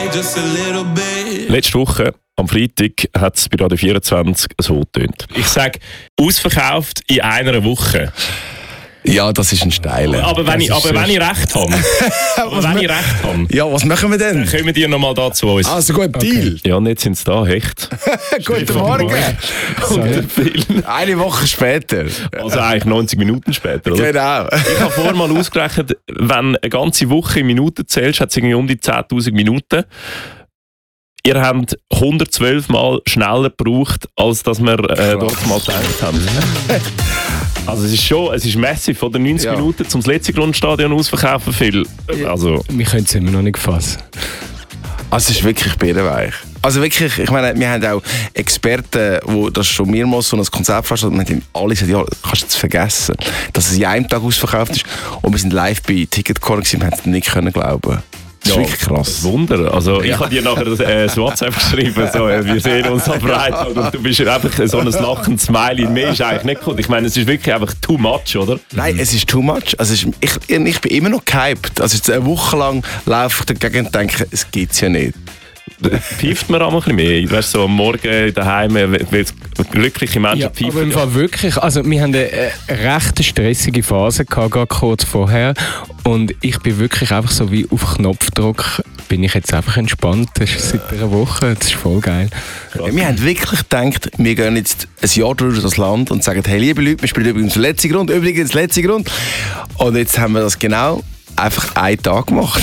Letzte Woche, am Freitag, hat es bei Radio 24 so getönt. Ich sage, ausverkauft in einer Woche. Ja, das ist ein Steiler. Aber wenn ich recht habe. Ja, was machen wir denn? Dann kommen die nochmal da zu uns. Also gut, Deal. Ja, und jetzt sind sie da, echt. Guten Morgen. Eine Woche später. Also eigentlich 90 Minuten später, oder? Genau. Ich habe vorher mal ausgerechnet, wenn eine ganze Woche in Minuten zählst, hat es irgendwie um die 10'000 Minuten. Ihr habt 112 Mal schneller gebraucht, als dass wir dort mal gedacht haben. Also es ist massiv, oder 90 Minuten zum letzten Grundstadion ausverkaufen viel. Also, wir können es immer noch nicht fassen. Also es ist wirklich bärenweich. Also wirklich, ich meine, wir haben auch Experten, die das schon mehrmals so ein Konzept vorstellen, und wir haben alle gesagt, ja, kannst du jetzt vergessen, dass es in einem Tag ausverkauft ist. Und wir sind live bei Ticketcore und haben es nicht glauben. Das ist wirklich krass. Wunder. Also ich habe dir nachher ein WhatsApp geschrieben, so, wir sehen uns am Freitag und du bist einfach so ein lachendes Smiley. Mehr ist eigentlich nicht gut. Ich meine, es ist wirklich einfach too much, oder? Nein, es ist too much. Also ich bin immer noch gehypt. Also jetzt eine Woche lang laufe ich dagegen und denke, es gibt es ja nicht. Pfeift man auch ein bisschen mehr. Weißt du, so am Morgen daheim, weil glückliche Menschen pfeifen. Aber im Fall wirklich, also wir haben eine recht stressige Phase gehabt, gerade kurz vorher. Und ich bin wirklich einfach so wie auf Knopfdruck, bin ich jetzt einfach entspannt. Das ist seit einer Woche, das ist voll geil. Ja, wir haben wirklich gedacht, wir gehen jetzt ein Jahr durch das Land und sagen, hey liebe Leute, wir spielen übrigens den letzten Grund. Und jetzt haben wir das genau einfach einen Tag gemacht.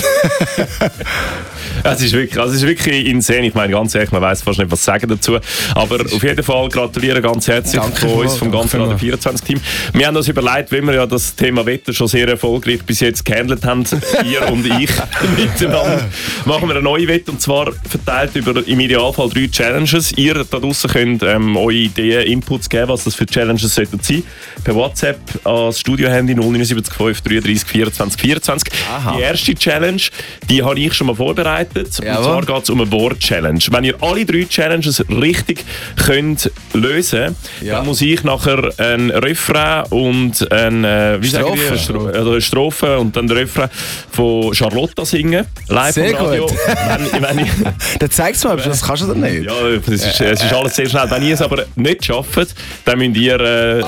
Es ist wirklich insane. Ich meine, ganz ehrlich, man weiss fast nicht, was sagen dazu. Aber auf jeden Fall gratuliere ganz herzlich von uns, vom ganzen Radio 24-Team. Wir haben uns überlegt, wie wir ja das Thema Wetter schon sehr erfolgreich bis jetzt gehandelt haben, ihr und ich miteinander, machen wir eine neue Wette, und zwar verteilt über im Idealfall 3 Challenges. Ihr da draussen könnt eure Ideen, Inputs geben, was das für Challenges sollten sein. Per WhatsApp ans Studio-Handy 079 533 24 24. Aha. Die erste Challenge, die habe ich schon mal vorbereitet. Jawohl. Und zwar geht es um eine Wort-Challenge. Wenn ihr alle 3 Challenges richtig könnt lösen, dann muss ich nachher ein Refrain und eine Strophe und dann den Refrain von Charlotta singen. Live sehr Radio. Gut. Dann zeigst du mal, das kannst du oder nicht? Ja, es ist alles sehr schnell. Wenn ihr es aber nicht schafft, dann müsst ihr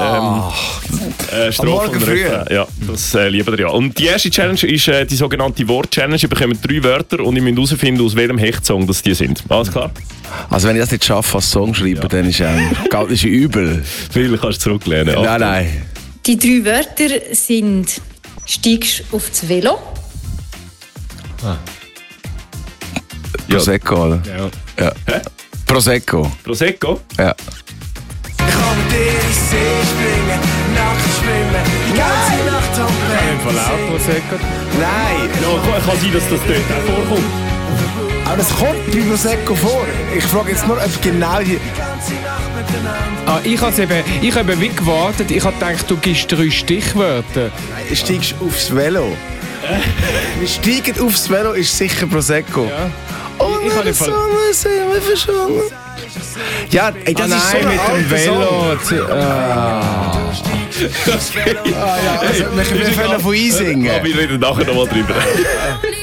Strophe und Refrain. Ja, das liebt ihr ja. Und die erste Challenge ist die sogenannte Wort-Challenge. Ihr bekommt 3 Wörter und ihr müsst herausfinden, aus welchem Hechtsong das die sind. Alles klar? Also wenn ich das nicht schaffe als Songschreiber, dann ist es übel. Viel kannst du zurücklehnen. Nein. Die 3 Wörter sind «Steigst auf das Velo». Prosecco, oder? Ja. Prosecco. Prosecco? Ja. Ich kann mit dir in See springen, nackt schwimmen, die ganze Nacht am Bett. Im Fall auch Prosecco? Nein. Ja, kann sein, dass das dort auch vorkommt. Aber das kommt bei Prosecco vor. Ich frage jetzt nur, ob genau hier... Ich habe wie gewartet. Ich habe gedacht, du gibst 3 Stichwörter. Du steigst aufs Velo. Wir steigen aufs Velo ist sicher Prosecco. Ja. Oh, ich habe sind wir verschwunden. Ja, ey, das ist so mit dem Velo. Wir können von einsingen. Aber wir reden nachher noch mal drüber.